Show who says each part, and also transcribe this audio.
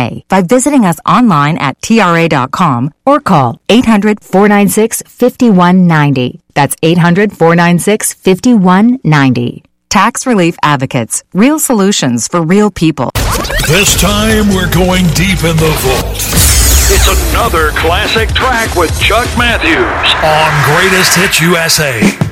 Speaker 1: today by visiting us online at TRA.com or call 800-496-5190. That's 800-496-5190. Tax Relief Advocates. Real solutions for real people.
Speaker 2: This time we're going deep in the vault. It's another classic track with Chuck Matthews on Greatest Hits USA.